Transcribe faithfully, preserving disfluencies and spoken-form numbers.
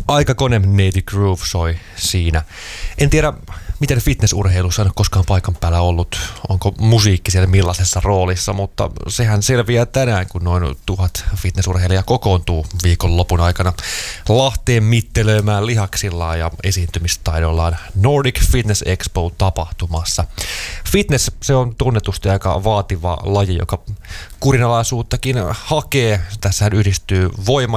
Aikakone Native Groove soi siinä. En tiedä, miten fitnessurheilussa on koskaan paikan päällä ollut, onko musiikki siellä millaisessa roolissa, mutta sehän selviää tänään, kun noin tuhat fitnessurheilijaa kokoontuu viikonlopun aikana Lahteen mittelöimään lihaksillaan ja esiintymistaidollaan Nordic Fitness Expo-tapahtumassa. Fitness, se on tunnetusti aika vaativa laji, joka kurinalaisuuttakin hakee. Tässähän yhdistyy voima